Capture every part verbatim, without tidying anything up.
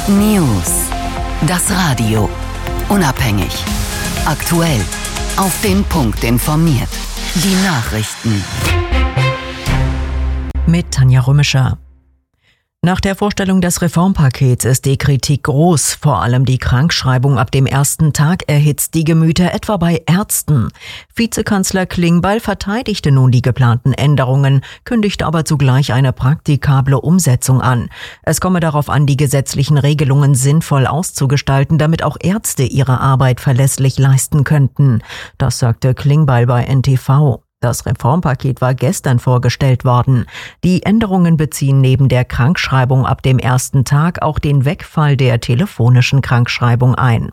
News. Das Radio. Unabhängig. Aktuell. Auf den Punkt informiert. Die Nachrichten. Mit Tanja Römischer. Nach der Vorstellung des Reformpakets ist die Kritik groß. Vor allem die Krankschreibung ab dem ersten Tag erhitzt die Gemüter, etwa bei Ärzten. Vizekanzler Klingbeil verteidigte nun die geplanten Änderungen, kündigte aber zugleich eine praktikable Umsetzung an. Es komme darauf an, die gesetzlichen Regelungen sinnvoll auszugestalten, damit auch Ärzte ihre Arbeit verlässlich leisten könnten. Das sagte Klingbeil bei N T V. Das Reformpaket war gestern vorgestellt worden. Die Änderungen beziehen neben der Krankschreibung ab dem ersten Tag auch den Wegfall der telefonischen Krankschreibung ein.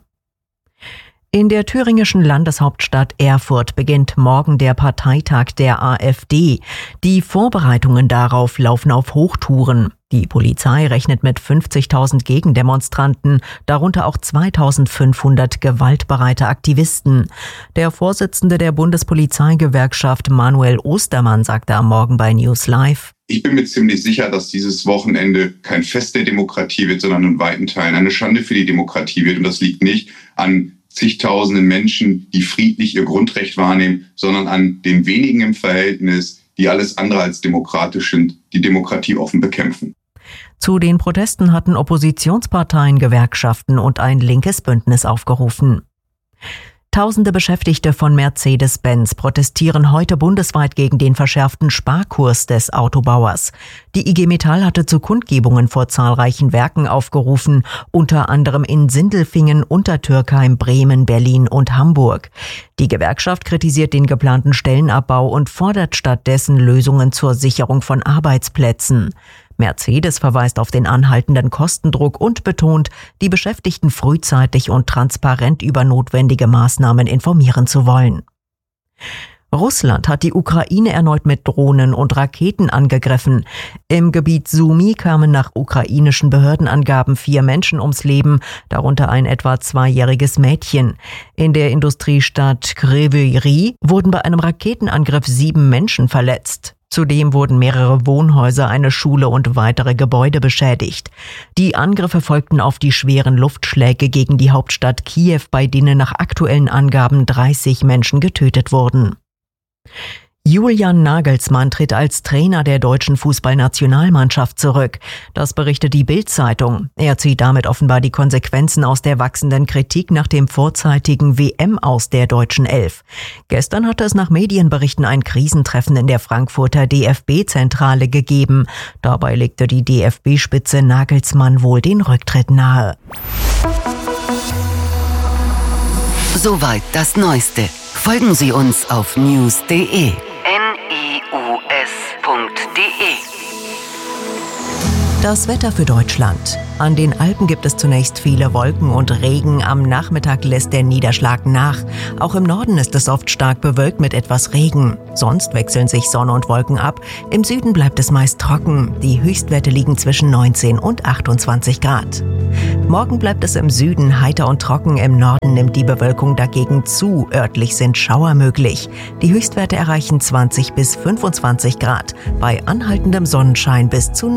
In der thüringischen Landeshauptstadt Erfurt beginnt morgen der Parteitag der AfD. Die Vorbereitungen darauf laufen auf Hochtouren. Die Polizei rechnet mit fünfzigtausend Gegendemonstranten, darunter auch zweitausendfünfhundert gewaltbereite Aktivisten. Der Vorsitzende der Bundespolizeigewerkschaft Manuel Ostermann sagte am Morgen bei News Live: Ich bin mir ziemlich sicher, dass dieses Wochenende kein Fest der Demokratie wird, sondern in weiten Teilen eine Schande für die Demokratie wird. Und das liegt nicht an zigtausenden Menschen, die friedlich ihr Grundrecht wahrnehmen, sondern an den wenigen im Verhältnis, die alles andere als demokratisch sind, die Demokratie offen bekämpfen. Zu den Protesten hatten Oppositionsparteien, Gewerkschaften und ein linkes Bündnis aufgerufen. Tausende Beschäftigte von Mercedes-Benz protestieren heute bundesweit gegen den verschärften Sparkurs des Autobauers. Die I G Metall hatte zu Kundgebungen vor zahlreichen Werken aufgerufen, unter anderem in Sindelfingen, Untertürkheim, Bremen, Berlin und Hamburg. Die Gewerkschaft kritisiert den geplanten Stellenabbau und fordert stattdessen Lösungen zur Sicherung von Arbeitsplätzen. Mercedes verweist auf den anhaltenden Kostendruck und betont, die Beschäftigten frühzeitig und transparent über notwendige Maßnahmen informieren zu wollen. Russland hat die Ukraine erneut mit Drohnen und Raketen angegriffen. Im Gebiet Sumy kamen nach ukrainischen Behördenangaben vier Menschen ums Leben, darunter ein etwa zweijähriges Mädchen. In der Industriestadt Kryvyi Rih wurden bei einem Raketenangriff sieben Menschen verletzt. Zudem wurden mehrere Wohnhäuser, eine Schule und weitere Gebäude beschädigt. Die Angriffe folgten auf die schweren Luftschläge gegen die Hauptstadt Kiew, bei denen nach aktuellen Angaben dreißig Menschen getötet wurden. Julian Nagelsmann tritt als Trainer der deutschen Fußballnationalmannschaft zurück. Das berichtet die Bild-Zeitung. Er zieht damit offenbar die Konsequenzen aus der wachsenden Kritik nach dem vorzeitigen W M-Aus der deutschen Elf. Gestern hatte es nach Medienberichten ein Krisentreffen in der Frankfurter D F B-Zentrale gegeben. Dabei legte die D F B-Spitze Nagelsmann wohl den Rücktritt nahe. Soweit das Neueste. Folgen Sie uns auf news punkt de. Das Wetter für Deutschland. An den Alpen gibt es zunächst viele Wolken und Regen. Am Nachmittag lässt der Niederschlag nach. Auch im Norden ist es oft stark bewölkt mit etwas Regen. Sonst wechseln sich Sonne und Wolken ab. Im Süden bleibt es meist trocken. Die Höchstwerte liegen zwischen neunzehn und achtundzwanzig Grad. Morgen bleibt es im Süden heiter und trocken. Im Norden nimmt die Bewölkung dagegen zu. Örtlich sind Schauer möglich. Die Höchstwerte erreichen zwanzig bis fünfundzwanzig Grad. Bei anhaltendem Sonnenschein bis zu